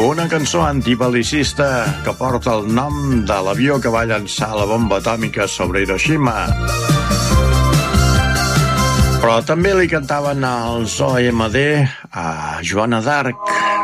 una cançó antibelicista que porta el nom de l'avió que va llançar la bomba atòmica sobre Hiroshima. Però també li cantaven els OMD a Joana d'Arc.